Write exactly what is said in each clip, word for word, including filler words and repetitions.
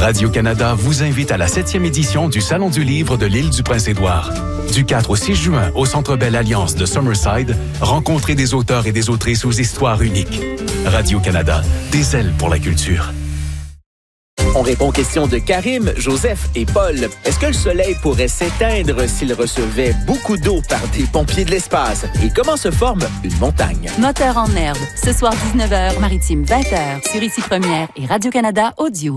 Radio-Canada vous invite à la septième édition du Salon du livre de l'île du Prince-Édouard. Du quatre au six juin, au Centre Bell Alliance de Summerside, rencontrez des auteurs et des autrices aux histoires uniques. Radio-Canada, des ailes pour la culture. On répond aux questions de Karim, Joseph et Paul. Est-ce que le soleil pourrait s'éteindre s'il recevait beaucoup d'eau par des pompiers de l'espace? Et comment se forme une montagne? Moteur en herbe, ce soir dix-neuf heures, Maritime vingt heures, sur Ici Première et Radio-Canada Audio.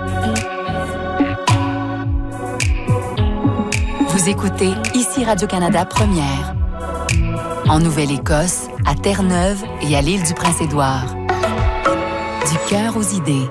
Vous écoutez Ici Radio-Canada Première. En Nouvelle-Écosse, à Terre-Neuve et à l'île du Prince-Édouard. Du cœur aux idées.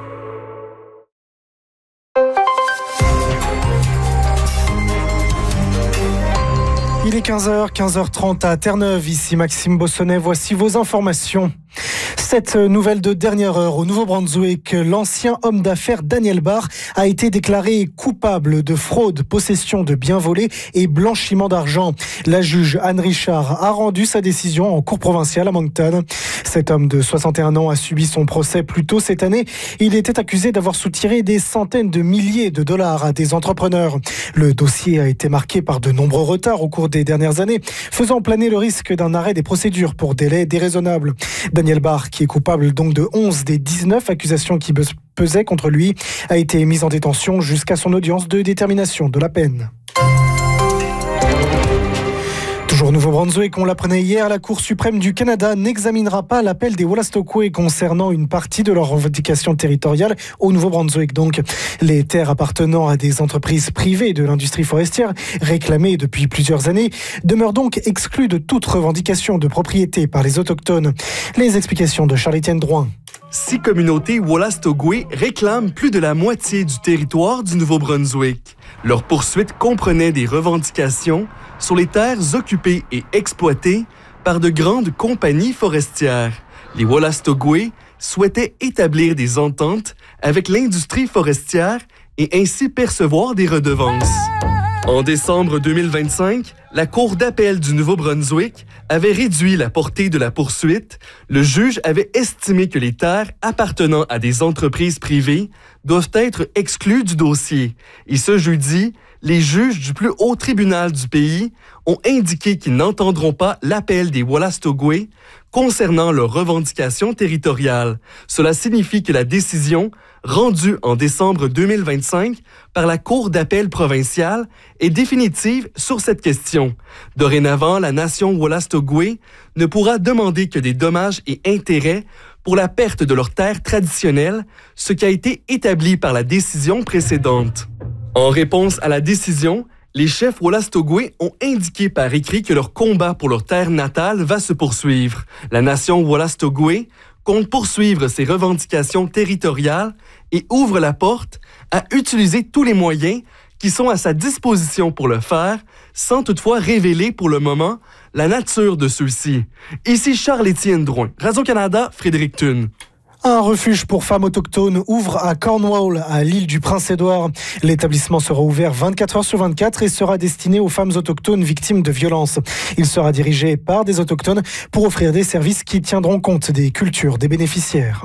Il est quinze heures, quinze heures trente à Terre-Neuve. Ici Maxime Bossonnet, voici vos informations. Cette nouvelle de dernière heure au Nouveau-Brunswick, l'ancien homme d'affaires Daniel Barr a été déclaré coupable de fraude, possession de biens volés et blanchiment d'argent. La juge Anne Richard a rendu sa décision en cour provinciale à Moncton. Cet homme de soixante et un ans a subi son procès plus tôt cette année. Il était accusé d'avoir soutiré des centaines de milliers de dollars à des entrepreneurs. Le dossier a été marqué par de nombreux retards au cours des dernières années, faisant planer le risque d'un arrêt des procédures pour délai déraisonnable. Daniel Barr, qui est coupable donc de onze des dix-neuf accusations qui pesaient contre lui, a été mis en détention jusqu'à son audience de détermination de la peine. Toujours au Nouveau-Brunswick, on l'apprenait hier, la Cour suprême du Canada n'examinera pas l'appel des Wolastoqey concernant une partie de leurs revendications territoriales au Nouveau-Brunswick. Donc, les terres appartenant à des entreprises privées de l'industrie forestière, réclamées depuis plusieurs années, demeurent donc exclues de toute revendication de propriété par les Autochtones. Les explications de Charles-Étienne Drouin. Six communautés Wolastoqey réclament plus de la moitié du territoire du Nouveau-Brunswick. Leur poursuite comprenait des revendications sur les terres occupées et exploitées par de grandes compagnies forestières. Les Wolastoqey souhaitaient établir des ententes avec l'industrie forestière et ainsi percevoir des redevances. En décembre deux mille vingt-cinq, la Cour d'appel du Nouveau-Brunswick avait réduit la portée de la poursuite. Le juge avait estimé que les terres appartenant à des entreprises privées doivent être exclues du dossier. Et ce jeudi, les juges du plus haut tribunal du pays ont indiqué qu'ils n'entendront pas l'appel des Wolastoqey concernant leurs revendications territoriales. Cela signifie que la décision rendue en décembre deux mille vingt-cinq par la Cour d'appel provinciale est définitive sur cette question. Dorénavant, la nation Wolastoqey ne pourra demander que des dommages et intérêts pour la perte de leurs terres traditionnelles, ce qui a été établi par la décision précédente. En réponse à la décision, les chefs Wolastoqey ont indiqué par écrit que leur combat pour leur terre natale va se poursuivre. La nation Wolastoqey compte poursuivre ses revendications territoriales et ouvre la porte à utiliser tous les moyens qui sont à sa disposition pour le faire, sans toutefois révéler pour le moment la nature de ceux-ci. Ici Charles-Étienne Drouin, Radio-Canada, Fredericton. Un refuge pour femmes autochtones ouvre à Cornwall, à l'île du Prince-Édouard. L'établissement sera ouvert vingt-quatre heures sur vingt-quatre et sera destiné aux femmes autochtones victimes de violences. Il sera dirigé par des autochtones pour offrir des services qui tiendront compte des cultures des bénéficiaires.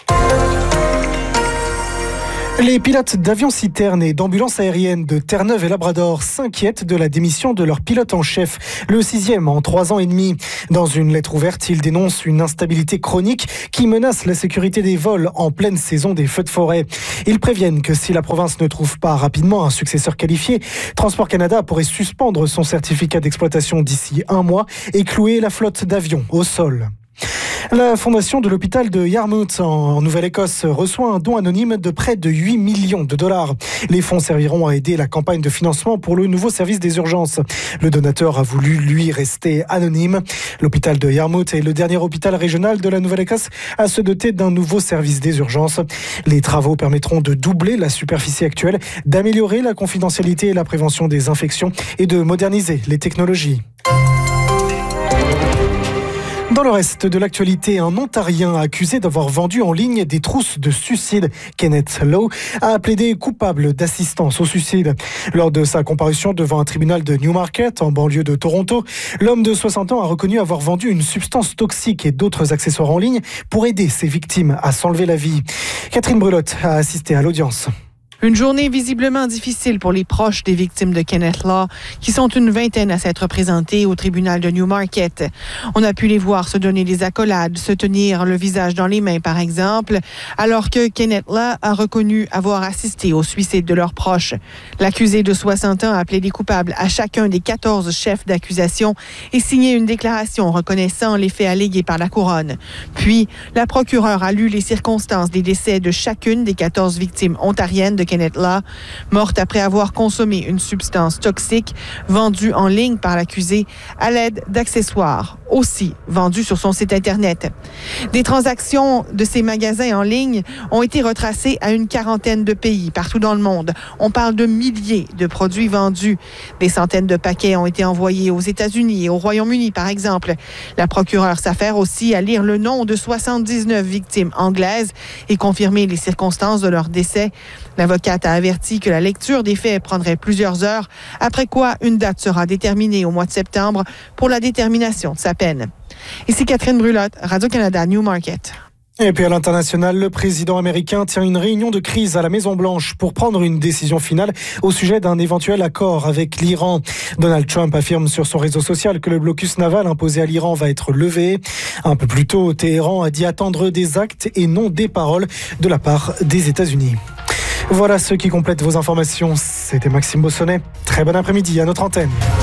Les pilotes d'avions-citernes et d'ambulances aériennes de Terre-Neuve et Labrador s'inquiètent de la démission de leur pilote en chef, le sixième en trois ans et demi. Dans une lettre ouverte, ils dénoncent une instabilité chronique qui menace la sécurité des vols en pleine saison des feux de forêt. Ils préviennent que si la province ne trouve pas rapidement un successeur qualifié, Transport Canada pourrait suspendre son certificat d'exploitation d'ici un mois et clouer la flotte d'avions au sol. La fondation de l'hôpital de Yarmouth en Nouvelle-Écosse reçoit un don anonyme de près de huit millions de dollars. Les fonds serviront à aider la campagne de financement pour le nouveau service des urgences. Le donateur a voulu, lui, rester anonyme. L'hôpital de Yarmouth est le dernier hôpital régional de la Nouvelle-Écosse à se doter d'un nouveau service des urgences. Les travaux permettront de doubler la superficie actuelle, d'améliorer la confidentialité et la prévention des infections et de moderniser les technologies. Dans le reste de l'actualité, un Ontarien accusé d'avoir vendu en ligne des trousses de suicide, Kenneth Lowe, a plaidé coupable d'assistance au suicide. Lors de sa comparution devant un tribunal de Newmarket, en banlieue de Toronto, l'homme de soixante ans a reconnu avoir vendu une substance toxique et d'autres accessoires en ligne pour aider ses victimes à s'enlever la vie. Catherine Brulotte a assisté à l'audience. Une journée visiblement difficile pour les proches des victimes de Kenneth Law, qui sont une vingtaine à s'être présentés au tribunal de Newmarket. On a pu les voir se donner des accolades, se tenir le visage dans les mains, par exemple, alors que Kenneth Law a reconnu avoir assisté au suicide de leurs proches. L'accusé de soixante ans a plaidé coupable à chacun des quatorze chefs d'accusation et signé une déclaration reconnaissant les faits allégués par la couronne. Puis, la procureure a lu les circonstances des décès de chacune des quatorze victimes ontariennes de Kenneth Law, morte après avoir consommé une substance toxique vendue en ligne par l'accusé à l'aide d'accessoires, aussi vendus sur son site Internet. Des transactions de ces magasins en ligne ont été retracées à une quarantaine de pays partout dans le monde. On parle de milliers de produits vendus. Des centaines de paquets ont été envoyés aux États-Unis et au Royaume-Uni, par exemple. La procureure s'affaire aussi à lire le nom de soixante-dix-neuf victimes anglaises et confirmer les circonstances de leur décès. L'avocate a averti que la lecture des faits prendrait plusieurs heures, après quoi une date sera déterminée au mois de septembre pour la détermination de sa peine. Ici Catherine Brulotte, Radio-Canada, Newmarket. Et puis à l'international, le président américain tient une réunion de crise à la Maison-Blanche pour prendre une décision finale au sujet d'un éventuel accord avec l'Iran. Donald Trump affirme sur son réseau social que le blocus naval imposé à l'Iran va être levé. Un peu plus tôt, Téhéran a dit attendre des actes et non des paroles de la part des États-Unis. Voilà ce qui complète vos informations. C'était Maxime Bossonnet. Très bon après-midi à notre antenne.